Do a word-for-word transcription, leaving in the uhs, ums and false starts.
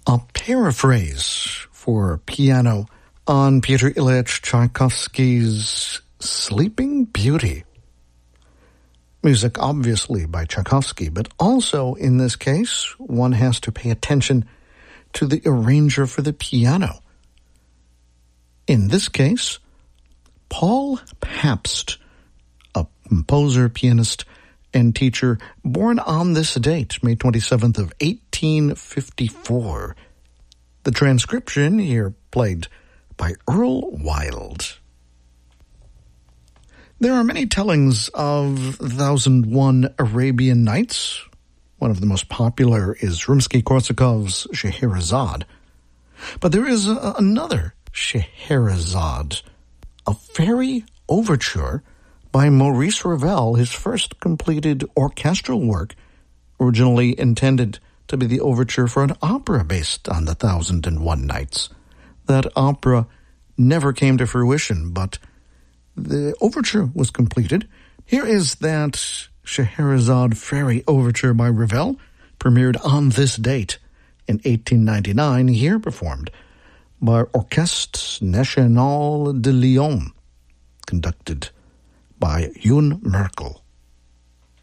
A paraphrase for piano on Peter Ilyich Tchaikovsky's Sleeping Beauty. Music obviously by Tchaikovsky, but also in this case, one has to pay attention to the arranger for the piano. In this case, Paul Pabst, a composer, pianist, and teacher born on this date, May twenty-seventh of eighteen fifty-four. The transcription here played by Earl Wild. There are many tellings of the Thousand One Arabian Nights. One of the most popular is Rimsky-Korsakov's Scheherazade. But there is a, another Scheherazade, a fairy overture by Maurice Ravel, his first completed orchestral work, originally intended to be the overture for an opera based on the Thousand and One Nights. That opera never came to fruition, but the overture was completed. Here is that Scheherazade fairy overture by Ravel, premiered on this date in eighteen ninety-nine, here performed by Orchestre National de Lyon, conducted by Youn Merkel.